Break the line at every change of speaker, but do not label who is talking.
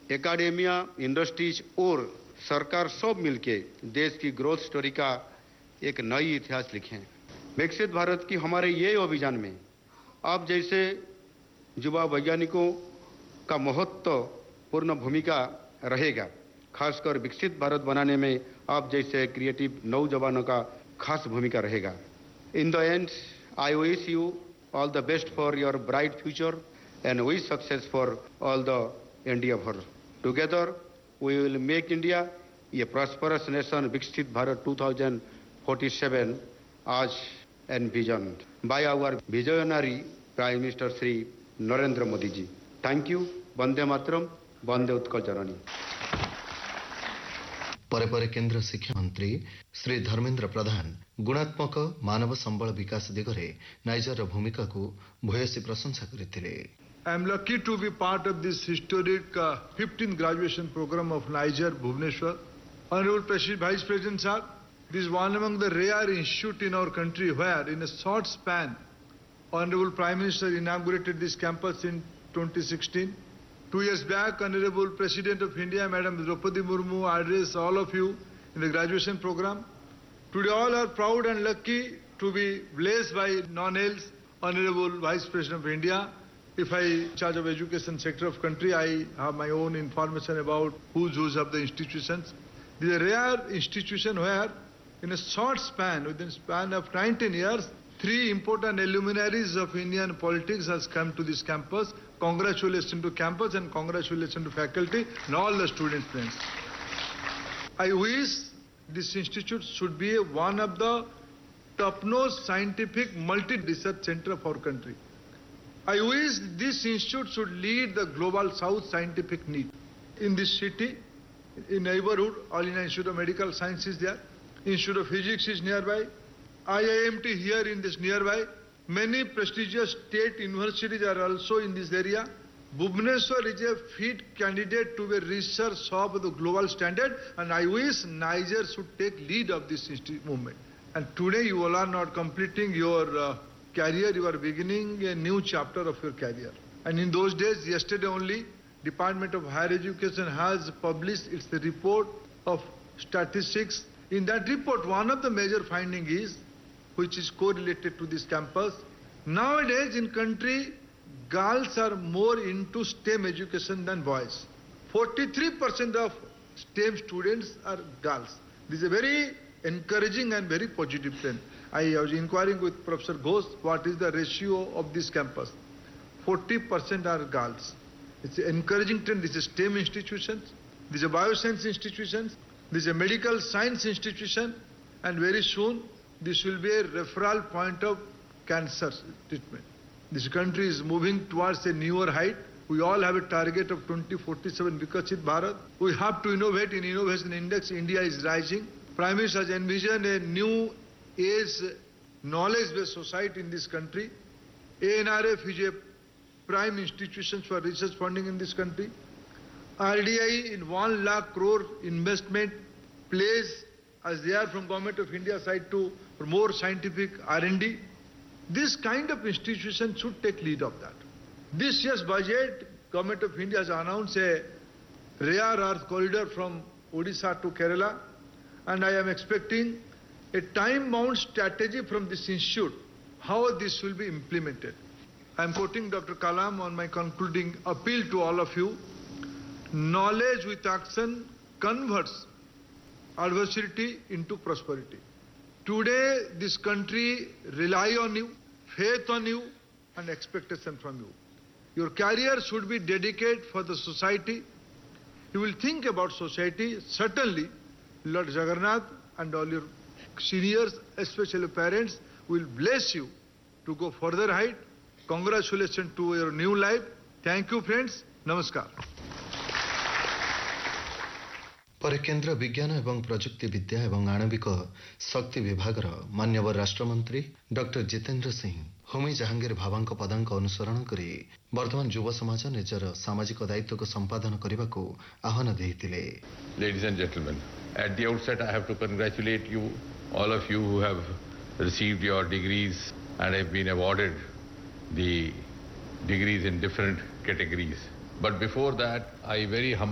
Academia, industries और सरकार सब मिलके देश की ग्रोथ स्टोरी का एक नई इतिहास लिखें। विकसित भारत की हमारे ये अभियान में आप जैसे युवा वैज्ञानिकों का महत्वपूर्ण भूमिका रहेगा। खासकर विकसित भारत बनाने में आप जैसे क्रिएटिव नौजवानों का खास भूमिका रहेगा। In the end, I wish you all the best for your bright future and wish success for all the endeavor. Together, we will make India a prosperous nation. Viksit Bharat 2047 as envisioned by our visionary Prime Minister Shri Narendra Modi ji. Thank you. Vande Mataram. Vande Utkal Janani.
ପରେ ପରେ କେନ୍ଦ୍ର ଶିକ୍ଷା ମନ୍ତ୍ରୀ ଶ୍ରୀ ଧର୍ମେନ୍ଦ୍ର ପ୍ରଧାନ ଗୁଣାତ୍ମକ ମାନବ ସମ୍ବଳ ବିକାଶ ଦିଗରେ ନାଇଜରର ଭୂମିକାକୁ ଭୂୟସୀ ପ୍ରଶଂସା କରିଥିଲେ।
I am lucky to be part of this historic 15th graduation program of Niger, Bhubaneswar. Honorable Vice President sir, this is one among the rare institutes in our country where in a short span, Honorable Prime Minister inaugurated this campus in 2016. 2 years back, Honorable President of India, Madam Draupadi Murmu, addressed all of you in the graduation program. Today all are proud and lucky to be blessed by none else, Honorable Vice President of India. If I in charge of education sector of country, I have my own information about who's of the institutions. This is a rare institution where in a short span, within a span of 19 years, 3 important luminaries of Indian politics has come to this campus. Congratulations to campus and congratulations to faculty and all the students friends. I wish this institute should be one of the top-notch scientific multi-research center of our country. I wish this institute should lead the global south scientific need. In this city, in neighborhood, All India Institute of Medical Science is there. Institute of Physics is nearby. IIMT here in this nearby. Many prestigious state universities are also in this area. Bhubaneswar is a fit candidate to be a research hub of the global standard, and I wish Niger should take lead of this movement. And today you all are not completing your career, you are beginning a new chapter of your career. And in those days, yesterday only, Department of Higher Education has published its report of statistics. In that report, one of the major findings is, which is correlated to this campus, nowadays in country, girls are more into STEM education than boys. 43% of STEM students are girls. This is a very encouraging and very positive trend. I was inquiring with Professor Ghosh what is the ratio of this campus. 40% are girls. It's an encouraging trend. This is STEM institutions, this is a bioscience institutions, this is a medical science institution, and very soon this will be a referral point of cancer treatment. This country is moving towards a newer height. We all have a target of 2047 Viksit Bharat. We have to innovate. In innovation index, India is rising. Prime Minister has envisioned a new age knowledge-based society in this country. ANRF is a prime institution for research funding in this country. RDI in 1 lakh crore investment plays as they are from Government of India side to more scientific R&D. This kind of institution should take lead of that. This year's budget, Government of India has announced a rare earth corridor from Odisha to Kerala, and I am expecting a time-bound strategy from this institute, how this will be implemented. I am quoting Dr. Kalam on my concluding appeal to all of you. Knowledge with action converts adversity into prosperity. Today, this country rely on you, faith on you, and expectation from you. Your career should be dedicated for the society. You will think about society. Certainly, Lord Jagannath and all your seniors, especially parents, will bless you to go further height. Congratulations to your new life. Thank you, friends. Namaskar.
ପରେ କେନ୍ଦ୍ର ବିଜ୍ଞାନ ଏବଂ ପ୍ରଯୁକ୍ତି ବିଦ୍ୟା ଏବଂ ଆଣବିକ ଶକ୍ତି ବିଭାଗର ମାନ୍ୟବର ରାଷ୍ଟ୍ରମନ୍ତ୍ରୀ ଡକ୍ଟର ଜିତେନ୍ଦ୍ର ସିଂ ହୋମି ଜାହାଙ୍ଗୀର ଭାଭାଙ୍କ ପଦାଙ୍କ ଅନୁସରଣ କରି ବର୍ତ୍ତମାନ ଯୁବ ସମାଜ ନିଜର ସାମାଜିକ ଦାୟିତ୍ୱକୁ ସମ୍ପାଦନ କରିବାକୁ ଆହ୍ୱାନ ଦେଇଥିଲେ।
Ladies and gentlemen, at the outset I have to congratulate you, all of you who have received your degrees and have been awarded the degrees in different categories. But before that, I very humbly